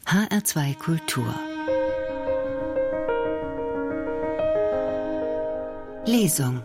HR2 Kultur. Lesung.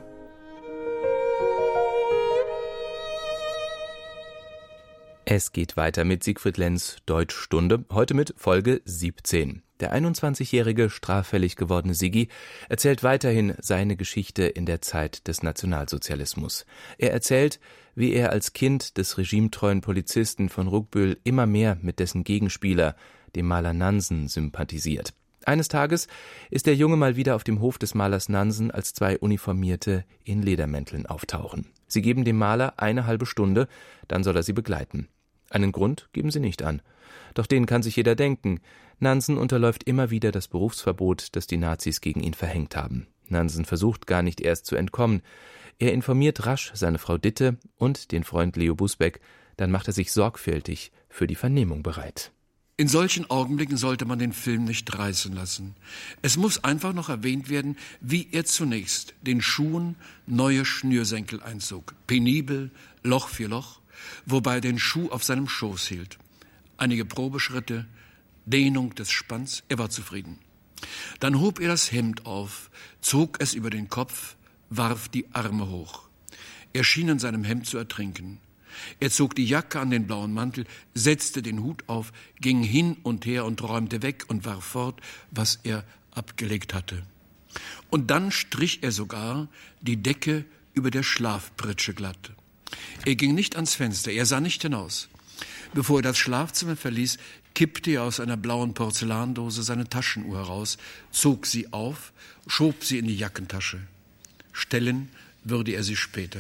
Es geht weiter mit Siegfried Lenz Deutschstunde, heute mit Folge 17. Der 21-jährige, straffällig gewordene Siggi erzählt weiterhin seine Geschichte in der Zeit des Nationalsozialismus. Er erzählt, wie er als Kind des regimetreuen Polizisten von Ruckbühl immer mehr mit dessen Gegenspieler, dem Maler Nansen, sympathisiert. Eines Tages ist der Junge mal wieder auf dem Hof des Malers Nansen, als zwei Uniformierte in Ledermänteln auftauchen. Sie geben dem Maler eine halbe Stunde, dann soll er sie begleiten. Einen Grund geben sie nicht an. Doch den kann sich jeder denken. Nansen unterläuft immer wieder das Berufsverbot, das die Nazis gegen ihn verhängt haben. Nansen versucht gar nicht erst zu entkommen. Er informiert rasch seine Frau Ditte und den Freund Leo Busbeck, dann macht er sich sorgfältig für die Vernehmung bereit. In solchen Augenblicken sollte man den Film nicht reißen lassen. Es muss einfach noch erwähnt werden, wie er zunächst den Schuhen neue Schnürsenkel einzog. Penibel, Loch für Loch, wobei er den Schuh auf seinem Schoß hielt. Einige Probeschritte, Dehnung des Spanns, er war zufrieden. Dann hob er das Hemd auf, zog es über den Kopf, warf die Arme hoch. Er schien in seinem Hemd zu ertrinken. Er zog die Jacke an den blauen Mantel, setzte den Hut auf, ging hin und her und räumte weg und warf fort, was er abgelegt hatte. Und dann strich er sogar die Decke über der Schlafpritsche glatt. Er ging nicht ans Fenster, er sah nicht hinaus. Bevor er das Schlafzimmer verließ, kippte er aus einer blauen Porzellandose seine Taschenuhr heraus, zog sie auf, schob sie in die Jackentasche. Stellen würde er sie später.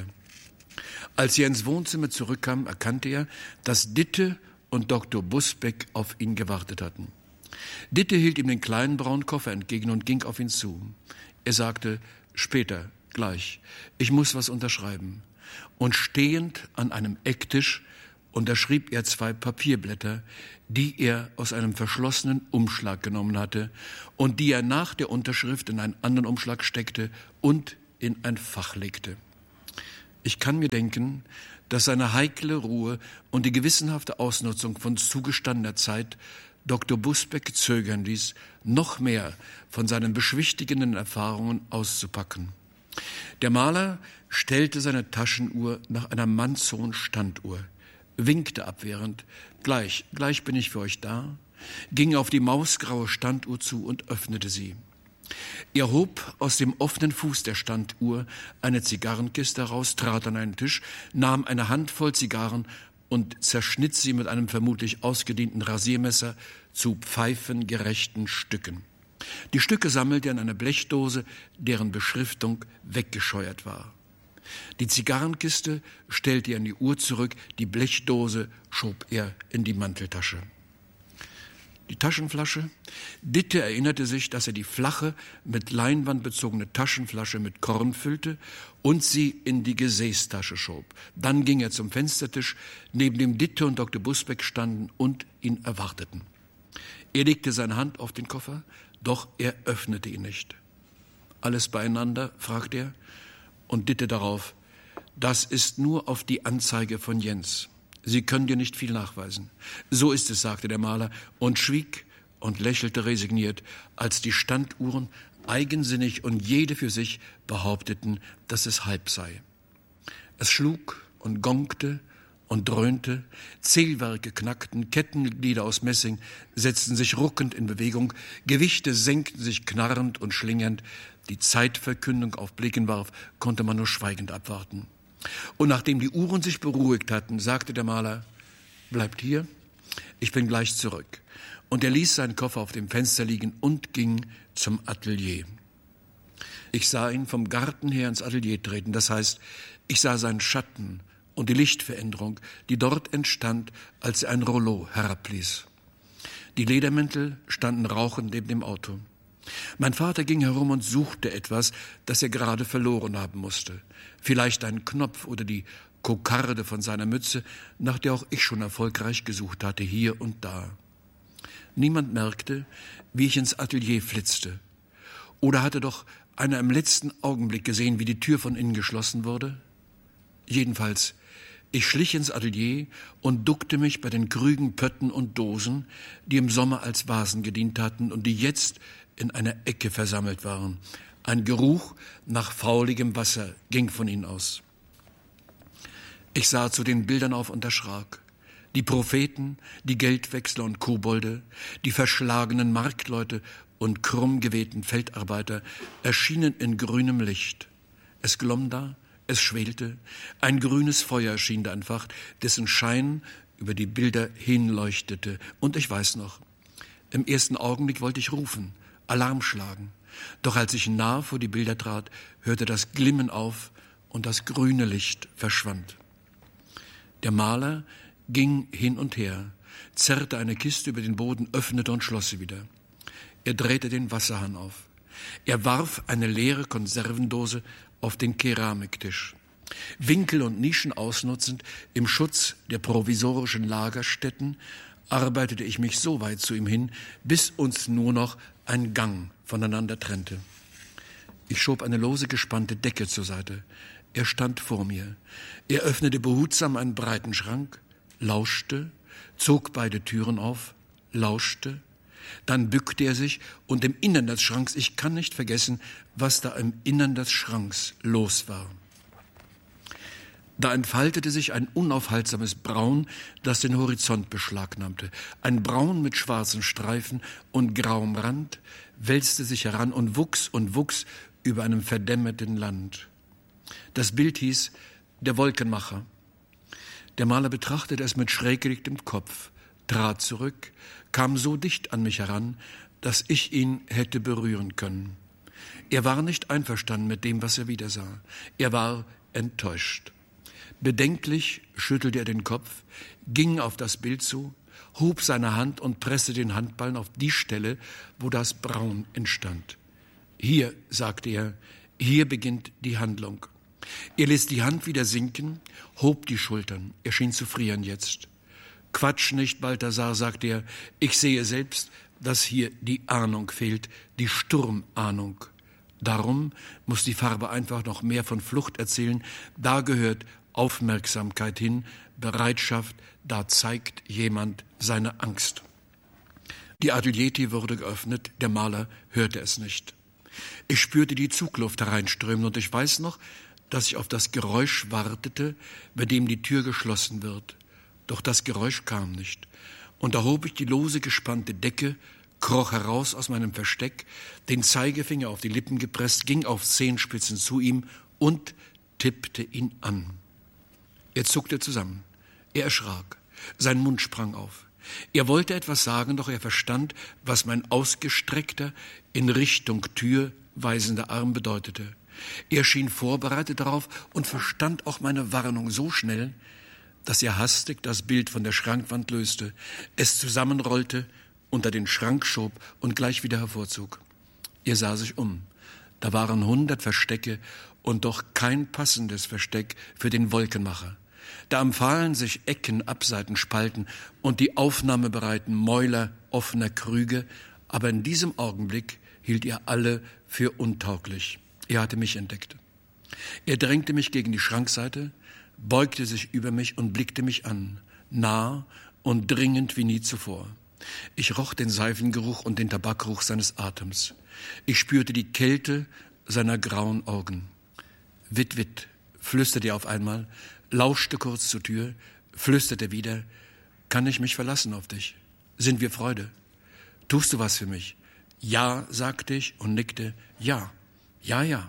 Als er ins Wohnzimmer zurückkam, erkannte er, dass Ditte und Dr. Busbeck auf ihn gewartet hatten. Ditte hielt ihm den kleinen braunen Koffer entgegen und ging auf ihn zu. Er sagte, später, gleich, ich muss was unterschreiben. Und stehend an einem Ecktisch unterschrieb er 2 Papierblätter, die er aus einem verschlossenen Umschlag genommen hatte und die er nach der Unterschrift in einen anderen Umschlag steckte und in ein Fach legte. Ich kann mir denken, dass seine heikle Ruhe und die gewissenhafte Ausnutzung von zugestandener Zeit Dr. Busbeck zögern ließ, noch mehr von seinen beschwichtigenden Erfahrungen auszupacken. Der Maler stellte seine Taschenuhr nach einer Manzon-Standuhr, winkte abwehrend, gleich bin ich für euch da, ging auf die mausgraue Standuhr zu und öffnete sie. Er hob aus dem offenen Fuß der Standuhr eine Zigarrenkiste heraus, trat an einen Tisch, nahm eine Handvoll Zigarren und zerschnitt sie mit einem vermutlich ausgedienten Rasiermesser zu pfeifengerechten Stücken. Die Stücke sammelte er in einer Blechdose, deren Beschriftung weggescheuert war. Die Zigarrenkiste stellte er in die Uhr zurück, die Blechdose schob er in die Manteltasche. Die Taschenflasche? Ditte erinnerte sich, dass er die flache, mit Leinwand bezogene Taschenflasche mit Korn füllte und sie in die Gesäßtasche schob. Dann ging er zum Fenstertisch, neben dem Ditte und Dr. Busbeck standen und ihn erwarteten. Er legte seine Hand auf den Koffer, doch er öffnete ihn nicht. Alles beieinander? Fragte er. Und Ditte darauf, das ist nur auf die Anzeige von Jens. Sie können dir nicht viel nachweisen. So ist es, sagte der Maler und schwieg und lächelte resigniert, als die Standuhren eigensinnig und jede für sich behaupteten, dass es halb sei. Es schlug und gongte und dröhnte, Zählwerke knackten, Kettenglieder aus Messing setzten sich ruckend in Bewegung, Gewichte senkten sich knarrend und schlingernd, die Zeitverkündung auf Blicken warf, konnte man nur schweigend abwarten. Und nachdem die Uhren sich beruhigt hatten, sagte der Maler, bleibt hier, ich bin gleich zurück. Und er ließ seinen Koffer auf dem Fenster liegen und ging zum Atelier. Ich sah ihn vom Garten her ins Atelier treten, das heißt, ich sah seinen Schatten und die Lichtveränderung, die dort entstand, als er ein Rollo herabließ. Die Ledermäntel standen rauchend neben dem Auto. Mein Vater ging herum und suchte etwas, das er gerade verloren haben musste. Vielleicht einen Knopf oder die Kokarde von seiner Mütze, nach der auch ich schon erfolgreich gesucht hatte, hier und da. Niemand merkte, wie ich ins Atelier flitzte. Oder hatte doch einer im letzten Augenblick gesehen, wie die Tür von innen geschlossen wurde? Jedenfalls Ich schlich ins Atelier und duckte mich bei den Krügen, Pötten und Dosen, die im Sommer als Vasen gedient hatten und die jetzt in einer Ecke versammelt waren. Ein Geruch nach fauligem Wasser ging von ihnen aus. Ich sah zu den Bildern auf und erschrak. Die Propheten, die Geldwechsler und Kobolde, die verschlagenen Marktleute und krumm gewehten Feldarbeiter erschienen in grünem Licht. Es glomm da, es schwelte, ein grünes Feuer schien da einfach, dessen Schein über die Bilder hinleuchtete. Und ich weiß noch, im ersten Augenblick wollte ich rufen, Alarm schlagen. Doch als ich nah vor die Bilder trat, hörte das Glimmen auf und das grüne Licht verschwand. Der Maler ging hin und her, zerrte eine Kiste über den Boden, öffnete und schloss sie wieder. Er drehte den Wasserhahn auf. Er warf eine leere Konservendose auf den Keramiktisch. Winkel und Nischen ausnutzend, im Schutz der provisorischen Lagerstätten, arbeitete ich mich so weit zu ihm hin, bis uns nur noch ein Gang voneinander trennte. Ich schob eine lose gespannte Decke zur Seite. Er stand vor mir. Er öffnete behutsam einen breiten Schrank, lauschte, zog beide Türen auf, lauschte. Dann bückte er sich und im Innern des Schranks, ich kann nicht vergessen, was da im Innern des Schranks los war. Da entfaltete sich ein unaufhaltsames Braun, das den Horizont beschlagnahmte. Ein Braun mit schwarzen Streifen und grauem Rand wälzte sich heran und wuchs über einem verdämmerten Land. Das Bild hieß »Der Wolkenmacher«. Der Maler betrachtete es mit schräg gelegtem Kopf, trat zurück, kam so dicht an mich heran, dass ich ihn hätte berühren können. Er war nicht einverstanden mit dem, was er wiedersah. Er war enttäuscht. Bedenklich schüttelte er den Kopf, ging auf das Bild zu, hob seine Hand und presste den Handballen auf die Stelle, wo das Braun entstand. »Hier«, sagte er, »hier beginnt die Handlung.« Er ließ die Hand wieder sinken, hob die Schultern. Er schien zu frieren jetzt. »Quatsch nicht, Balthasar«, sagte er, »ich sehe selbst, dass hier die Ahnung fehlt, die Sturmahnung. Darum muss die Farbe einfach noch mehr von Flucht erzählen. Da gehört Aufmerksamkeit hin, Bereitschaft, da zeigt jemand seine Angst.« Die Ateliertür wurde geöffnet, der Maler hörte es nicht. Ich spürte die Zugluft hereinströmen und ich weiß noch, dass ich auf das Geräusch wartete, bei dem die Tür geschlossen wird. Doch das Geräusch kam nicht. Und da hob ich die lose gespannte Decke, kroch heraus aus meinem Versteck, den Zeigefinger auf die Lippen gepresst, ging auf Zehenspitzen zu ihm und tippte ihn an. Er zuckte zusammen. Er erschrak. Sein Mund sprang auf. Er wollte etwas sagen, doch er verstand, was mein ausgestreckter, in Richtung Tür weisender Arm bedeutete. Er schien vorbereitet darauf und verstand auch meine Warnung so schnell, dass er hastig das Bild von der Schrankwand löste, es zusammenrollte, unter den Schrank schob und gleich wieder hervorzog. Er sah sich um. Da waren 100 Verstecke und doch kein passendes Versteck für den Wolkenmacher. Da empfahlen sich Ecken, Abseiten, Spalten und die aufnahmebereiten Mäuler offener Krüge, aber in diesem Augenblick hielt er alle für untauglich. Er hatte mich entdeckt. Er drängte mich gegen die Schrankseite, beugte sich über mich und blickte mich an, nah und dringend wie nie zuvor. Ich roch den Seifengeruch und den Tabakgeruch seines Atems. Ich spürte die Kälte seiner grauen Augen. »Witt, Witt«, flüsterte er auf einmal, lauschte kurz zur Tür, flüsterte wieder, »kann ich mich verlassen auf dich? Sind wir Freude? Tust du was für mich?« »Ja«, sagte ich und nickte, »ja, ja, ja.«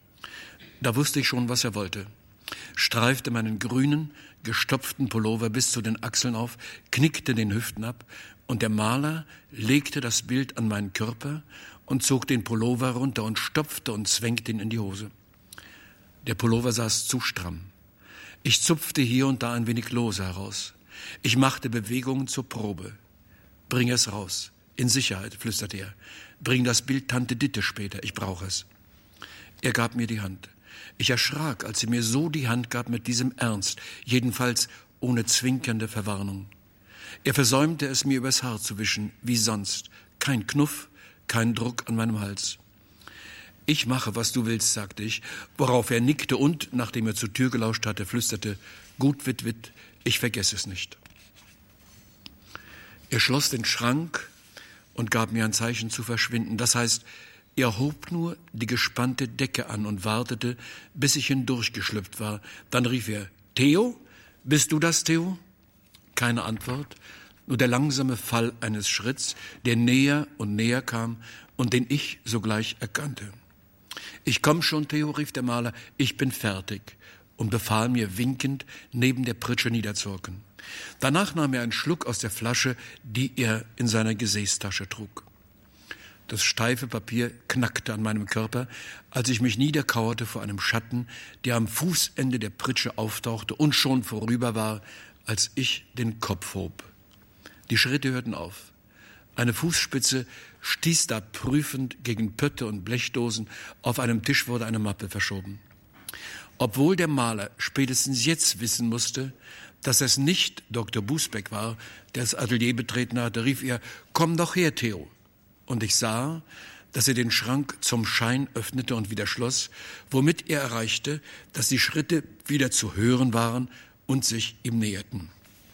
Da wusste ich schon, was er wollte. Streifte meinen grünen, gestopften Pullover bis zu den Achseln auf, knickte den Hüften ab und der Maler legte das Bild an meinen Körper und zog den Pullover runter und stopfte und zwängte ihn in die Hose. Der Pullover saß zu stramm. Ich zupfte hier und da ein wenig lose heraus. Ich machte Bewegungen zur Probe. »Bring es raus. In Sicherheit«, flüsterte er. »Bring das Bild Tante Ditte später. Ich brauche es.« Er gab mir die Hand. Ich erschrak, als er mir so die Hand gab mit diesem Ernst, jedenfalls ohne zwinkernde Verwarnung. Er versäumte es, mir übers Haar zu wischen, wie sonst. Kein Knuff, kein Druck an meinem Hals. »Ich mache, was du willst«, sagte ich, worauf er nickte und, nachdem er zur Tür gelauscht hatte, flüsterte, »Gut, Witwit, ich vergesse es nicht.« Er schloss den Schrank und gab mir ein Zeichen zu verschwinden. Das heißt, er hob nur die gespannte Decke an und wartete, bis ich hindurchgeschlüpft war. Dann rief er, »Theo, bist du das, Theo?« Keine Antwort, nur der langsame Fall eines Schritts, der näher und näher kam und den ich sogleich erkannte. »Ich komm schon, Theo«, rief der Maler, »ich bin fertig«, und befahl mir winkend, neben der Pritsche niederzuhocken. Danach nahm er einen Schluck aus der Flasche, die er in seiner Gesäßtasche trug. Das steife Papier knackte an meinem Körper, als ich mich niederkauerte vor einem Schatten, der am Fußende der Pritsche auftauchte und schon vorüber war, als ich den Kopf hob. Die Schritte hörten auf. Eine Fußspitze stieß da prüfend gegen Pötte und Blechdosen. Auf einem Tisch wurde eine Mappe verschoben. Obwohl der Maler spätestens jetzt wissen musste, dass es nicht Dr. Busbeck war, der das Atelier betreten hatte, rief er, »Komm doch her, Theo!« Und ich sah, dass er den Schrank zum Schein öffnete und wieder schloss, womit er erreichte, dass die Schritte wieder zu hören waren und sich ihm näherten.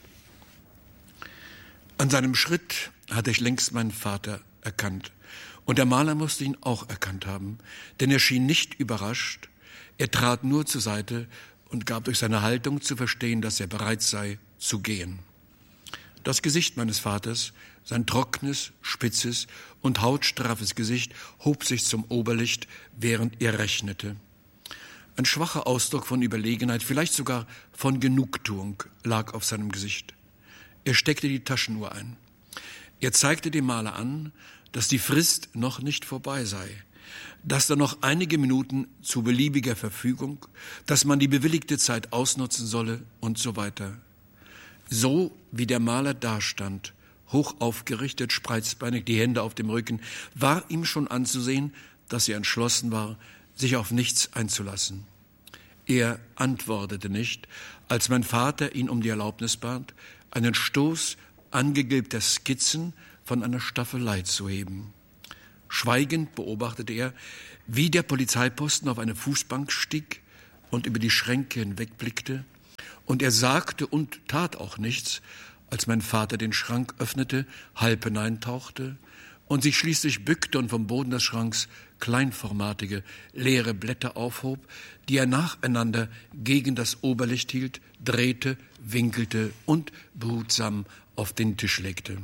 An seinem Schritt hatte ich längst meinen Vater erkannt. Und der Maler musste ihn auch erkannt haben, denn er schien nicht überrascht. Er trat nur zur Seite und gab durch seine Haltung zu verstehen, dass er bereit sei, zu gehen. Das Gesicht meines Vaters, sein trockenes, spitzes und hautstraffes Gesicht, hob sich zum Oberlicht, während er rechnete. Ein schwacher Ausdruck von Überlegenheit, vielleicht sogar von Genugtuung, lag auf seinem Gesicht. Er steckte die Taschenuhr ein. Er zeigte dem Maler an, dass die Frist noch nicht vorbei sei, dass da noch einige Minuten zu beliebiger Verfügung, dass man die bewilligte Zeit ausnutzen solle und so weiter. So wie der Maler dastand, hoch aufgerichtet, spreizbeinig, die Hände auf dem Rücken, war ihm schon anzusehen, dass er entschlossen war, sich auf nichts einzulassen. Er antwortete nicht, als mein Vater ihn um die Erlaubnis bat, einen Stoß angegilbter Skizzen von einer Staffelei zu heben. Schweigend beobachtete er, wie der Polizeiposten auf eine Fußbank stieg und über die Schränke hinwegblickte, und er sagte und tat auch nichts, als mein Vater den Schrank öffnete, halb hineintauchte und sich schließlich bückte und vom Boden des Schranks kleinformatige, leere Blätter aufhob, die er nacheinander gegen das Oberlicht hielt, drehte, winkelte und behutsam auf den Tisch legte.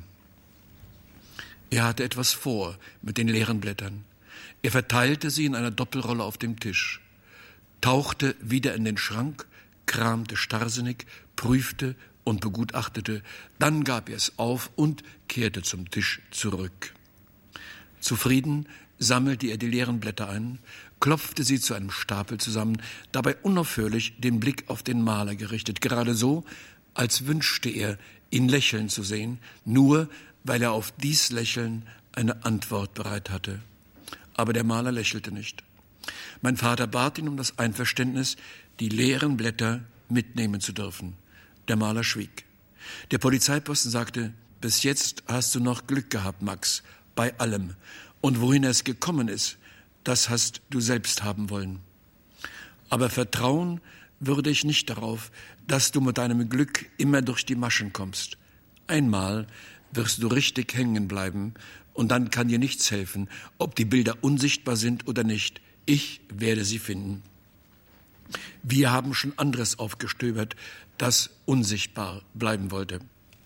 Er hatte etwas vor mit den leeren Blättern. Er verteilte sie in einer Doppelrolle auf dem Tisch, tauchte wieder in den Schrank, kramte starrsinnig, prüfte und begutachtete, dann gab er es auf und kehrte zum Tisch zurück. Zufrieden sammelte er die leeren Blätter ein, klopfte sie zu einem Stapel zusammen, dabei unaufhörlich den Blick auf den Maler gerichtet, gerade so, als wünschte er, ihn lächeln zu sehen, nur weil er auf dies Lächeln eine Antwort bereit hatte. Aber der Maler lächelte nicht. Mein Vater bat ihn um das Einverständnis, die leeren Blätter mitnehmen zu dürfen. Der Maler schwieg. Der Polizeiposten sagte, bis jetzt hast du noch Glück gehabt, Max, bei allem. Und wohin es gekommen ist, das hast du selbst haben wollen. Aber vertrauen würde ich nicht darauf, dass du mit deinem Glück immer durch die Maschen kommst. Einmal wirst du richtig hängen bleiben und dann kann dir nichts helfen, ob die Bilder unsichtbar sind oder nicht. Ich werde sie finden. Wir haben schon anderes aufgestöbert, das unsichtbar bleiben wollte.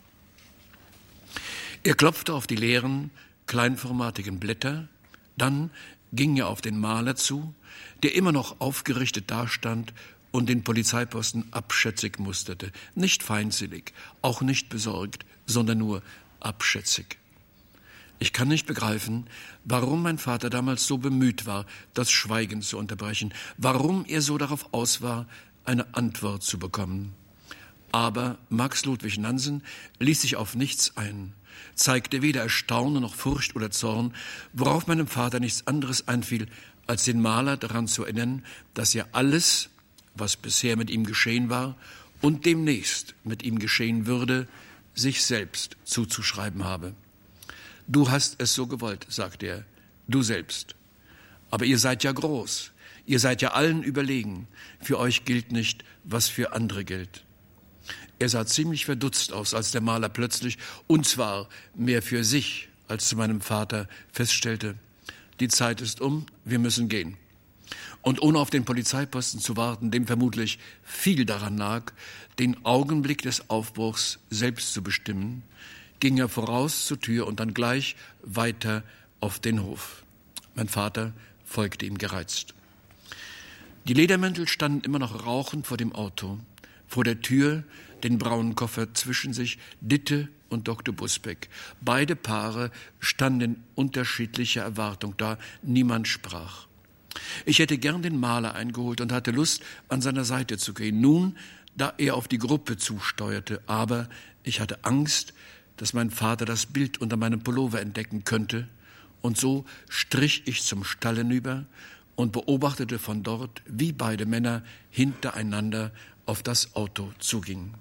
Er klopfte auf die leeren, kleinformatigen Blätter, dann ging er auf den Maler zu, der immer noch aufgerichtet dastand und den Polizeiposten abschätzig musterte. Nicht feindselig, auch nicht besorgt, sondern nur abschätzig. Ich kann nicht begreifen, warum mein Vater damals so bemüht war, das Schweigen zu unterbrechen, warum er so darauf aus war, eine Antwort zu bekommen. Aber Max Ludwig Nansen ließ sich auf nichts ein, zeigte weder Erstaunen noch Furcht oder Zorn, worauf meinem Vater nichts anderes einfiel, als den Maler daran zu erinnern, dass er alles, was bisher mit ihm geschehen war und demnächst mit ihm geschehen würde, sich selbst zuzuschreiben habe. Du hast es so gewollt, sagte er, du selbst. Aber ihr seid ja groß. Ihr seid ja allen überlegen. Für euch gilt nicht, was für andere gilt. Er sah ziemlich verdutzt aus, als der Maler plötzlich, und zwar mehr für sich als zu meinem Vater, feststellte: Die Zeit ist um, wir müssen gehen. Und ohne auf den Polizeiposten zu warten, dem vermutlich viel daran lag, den Augenblick des Aufbruchs selbst zu bestimmen, ging er voraus zur Tür und dann gleich weiter auf den Hof. Mein Vater folgte ihm gereizt. Die Ledermäntel standen immer noch rauchend vor dem Auto. Vor der Tür, den braunen Koffer zwischen sich, Ditte und Dr. Busbeck. Beide Paare standen in unterschiedlicher Erwartung da. Niemand sprach. Ich hätte gern den Maler eingeholt und hatte Lust, an seiner Seite zu gehen. Nun, da er auf die Gruppe zusteuerte. Aber ich hatte Angst, dass mein Vater das Bild unter meinem Pullover entdecken könnte. Und so strich ich zum Stall hinüber und beobachtete von dort, wie beide Männer hintereinander auf das Auto zugingen.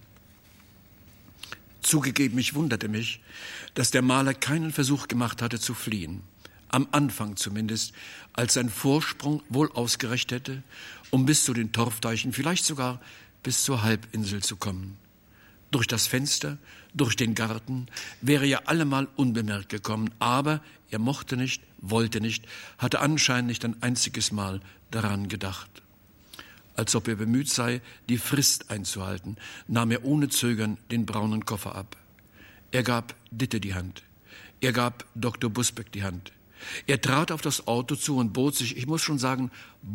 Zugegeben, ich wunderte mich, dass der Maler keinen Versuch gemacht hatte zu fliehen. Am Anfang zumindest, als sein Vorsprung wohl ausgereicht hätte, um bis zu den Torfteichen, vielleicht sogar bis zur Halbinsel zu kommen. Durch das Fenster, durch den Garten wäre er allemal unbemerkt gekommen, aber er mochte nicht, wollte nicht, hatte anscheinend nicht ein einziges Mal daran gedacht. Als ob er bemüht sei, die Frist einzuhalten, nahm er ohne Zögern den braunen Koffer ab. Er gab Ditte die Hand. Er gab Dr. Busbeck die Hand. Er trat auf das Auto zu und bot sich, ich muss schon sagen,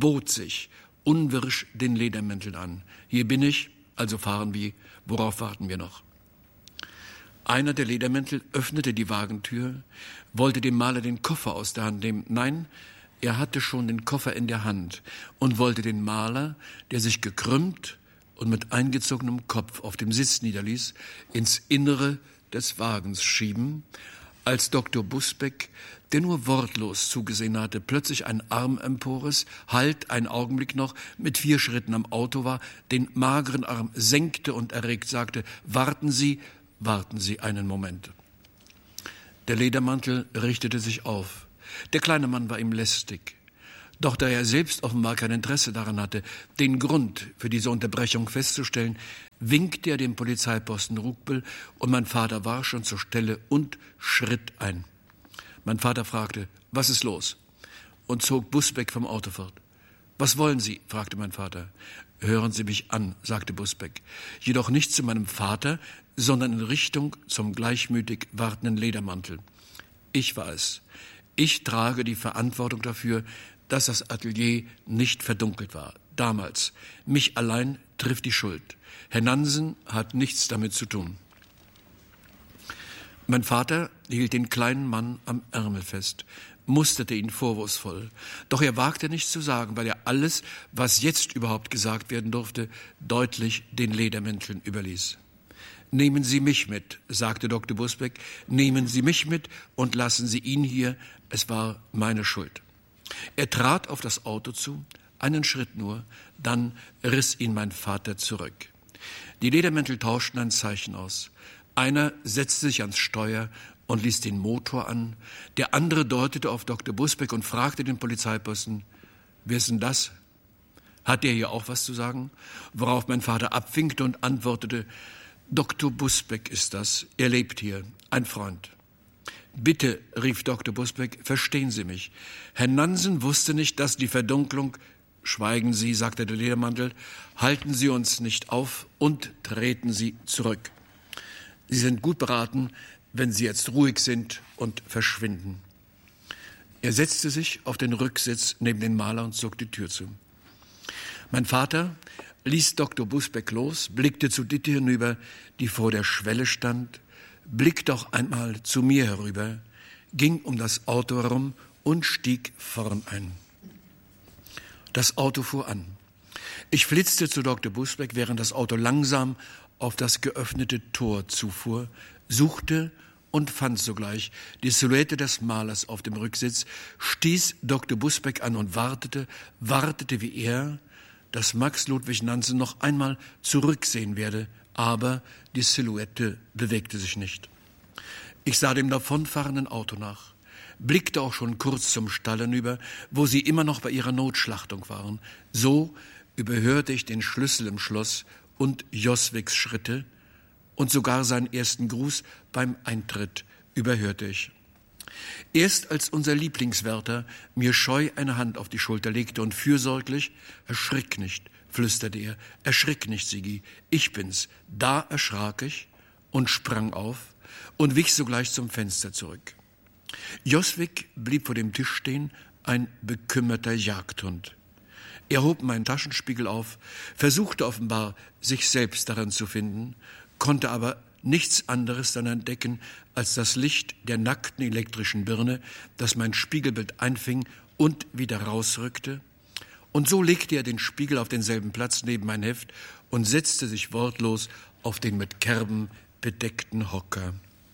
unwirsch den Ledermäntel an. Hier bin ich, also fahren wir, worauf warten wir noch? Einer der Ledermäntel öffnete die Wagentür, wollte dem Maler den Koffer aus der Hand nehmen. Nein, er hatte schon den Koffer in der Hand und wollte den Maler, der sich gekrümmt und mit eingezogenem Kopf auf dem Sitz niederließ, ins Innere des Wagens schieben, als Dr. Busbeck, der nur wortlos zugesehen hatte, plötzlich einen Arm empores, halt, einen Augenblick noch, mit 4 Schritten am Auto war, den mageren Arm senkte und erregt sagte: Warten Sie einen Moment. Der Ledermantel richtete sich auf. Der kleine Mann war ihm lästig. Doch da er selbst offenbar kein Interesse daran hatte, den Grund für diese Unterbrechung festzustellen, winkte er dem Polizeiposten Rugbel und mein Vater war schon zur Stelle und schritt ein. Mein Vater fragte: Was ist los? Und zog Busbeck vom Auto fort. Was wollen Sie? Fragte mein Vater. Hören Sie mich an, sagte Busbeck, jedoch nicht zu meinem Vater, sondern in Richtung zum gleichmütig wartenden Ledermantel. Ich war es. Ich trage die Verantwortung dafür, dass das Atelier nicht verdunkelt war. Damals. Mich allein trifft die Schuld. Herr Nansen hat nichts damit zu tun. Mein Vater hielt den kleinen Mann am Ärmel fest, musterte ihn vorwurfsvoll. Doch er wagte nichts zu sagen, weil er alles, was jetzt überhaupt gesagt werden durfte, deutlich den Ledermänteln überließ. Nehmen Sie mich mit, sagte Dr. Busbeck, nehmen Sie mich mit und lassen Sie ihn hier, es war meine Schuld. Er trat auf das Auto zu, einen Schritt nur, dann riss ihn mein Vater zurück. Die Ledermäntel tauschten ein Zeichen aus. Einer setzte sich ans Steuer und ließ den Motor an. Der andere deutete auf Dr. Busbeck und fragte den Polizeiposten: Wer ist denn das? Hat der hier auch was zu sagen? Worauf mein Vater abwinkte und antwortete: Dr. Busbeck ist das. Er lebt hier. Ein Freund. Bitte, rief Dr. Busbeck, verstehen Sie mich. Herr Nansen wusste nicht, dass die Verdunklung... Schweigen Sie, sagte der Ledermantel, halten Sie uns nicht auf und treten Sie zurück. Sie sind gut beraten, wenn Sie jetzt ruhig sind und verschwinden. Er setzte sich auf den Rücksitz neben den Maler und zog die Tür zu. Mein Vater ließ Dr. Busbeck los, blickte zu Ditte hinüber, die vor der Schwelle stand, blickte auch einmal zu mir herüber, ging um das Auto herum und stieg vorn ein. Das Auto fuhr an. Ich flitzte zu Dr. Busbeck, während das Auto langsam auf das geöffnete Tor zufuhr, suchte und fand sogleich die Silhouette des Malers auf dem Rücksitz, stieß Dr. Busbeck an und wartete wie er, dass Max Ludwig Nansen noch einmal zurücksehen werde, aber die Silhouette bewegte sich nicht. Ich sah dem davonfahrenden Auto nach. blickte auch schon kurz zum Stall hinüber, wo sie immer noch bei ihrer Notschlachtung waren. So überhörte ich den Schlüssel im Schloss und Joswigs Schritte und sogar seinen ersten Gruß beim Eintritt überhörte ich. Erst als unser Lieblingswärter mir scheu eine Hand auf die Schulter legte und fürsorglich: »Erschrick nicht«, flüsterte er, »erschrick nicht, Sigi, ich bin's.« Da erschrak ich und sprang auf und wich sogleich zum Fenster zurück. Joswig blieb vor dem Tisch stehen, ein bekümmerter Jagdhund. Er hob meinen Taschenspiegel auf, versuchte offenbar, sich selbst daran zu finden, konnte aber nichts anderes dann entdecken als das Licht der nackten elektrischen Birne, das mein Spiegelbild einfing und wieder rausrückte. Und so legte er den Spiegel auf denselben Platz neben mein Heft und setzte sich wortlos auf den mit Kerben bedeckten Hocker.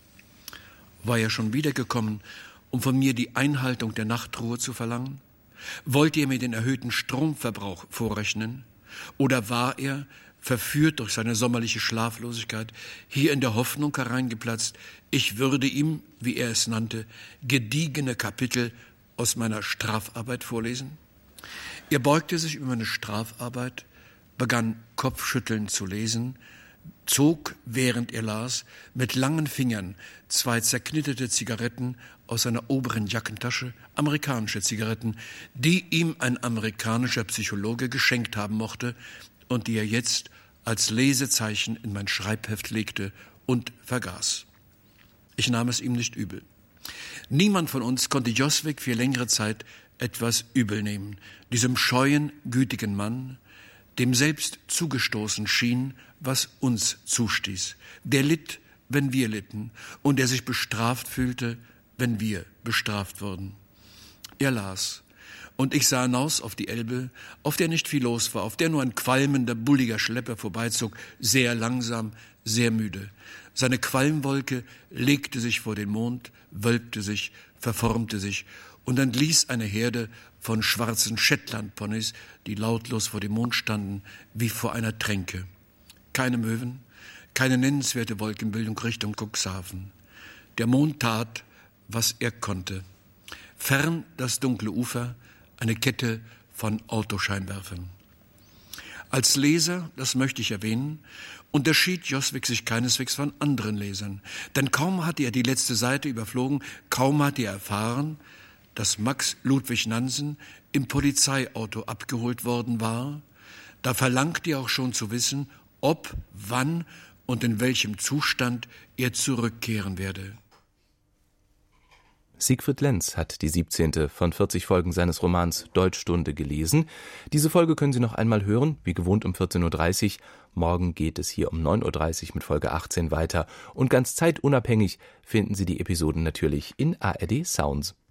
War er schon wiedergekommen, um von mir die Einhaltung der Nachtruhe zu verlangen? Wollte er mir den erhöhten Stromverbrauch vorrechnen? Oder war er, verführt durch seine sommerliche Schlaflosigkeit, hier in der Hoffnung hereingeplatzt, ich würde ihm, wie er es nannte, gediegene Kapitel aus meiner Strafarbeit vorlesen? Er beugte sich über meine Strafarbeit, begann kopfschüttelnd zu lesen, zog, während er las, mit langen Fingern 2 zerknitterte Zigaretten aus seiner oberen Jackentasche, amerikanische Zigaretten, die ihm ein amerikanischer Psychologe geschenkt haben mochte und die er jetzt als Lesezeichen in mein Schreibheft legte und vergaß. Ich nahm es ihm nicht übel. Niemand von uns konnte Joswig für längere Zeit etwas übel nehmen, diesem scheuen, gütigen Mann, dem selbst zugestoßen schien, was uns zustieß. Der litt, wenn wir litten, und der sich bestraft fühlte, wenn wir bestraft wurden. Er las, und ich sah hinaus auf die Elbe, auf der nicht viel los war, auf der nur ein qualmender, bulliger Schlepper vorbeizog, sehr langsam, sehr müde. Seine Qualmwolke legte sich vor den Mond, wölbte sich, verformte sich und entließ eine Herde von schwarzen Shetland-Ponys, die lautlos vor dem Mond standen, wie vor einer Tränke. Keine Möwen, keine nennenswerte Wolkenbildung Richtung Cuxhaven. Der Mond tat, was er konnte. Fern das dunkle Ufer, eine Kette von Autoscheinwerfern. Als Leser, das möchte ich erwähnen, unterschied Joswig sich keineswegs von anderen Lesern. Denn kaum hatte er die letzte Seite überflogen, kaum hatte er erfahren, dass Max Ludwig Nansen im Polizeiauto abgeholt worden war, da verlangte er auch schon zu wissen, ob, wann und in welchem Zustand er zurückkehren werde. Siegfried Lenz hat die 17. von 40 Folgen seines Romans Deutschstunde gelesen. Diese Folge können Sie noch einmal hören, wie gewohnt um 14.30 Uhr. Morgen geht es hier um 9.30 Uhr mit Folge 18 weiter. Und ganz zeitunabhängig finden Sie die Episoden natürlich in ARD Sounds.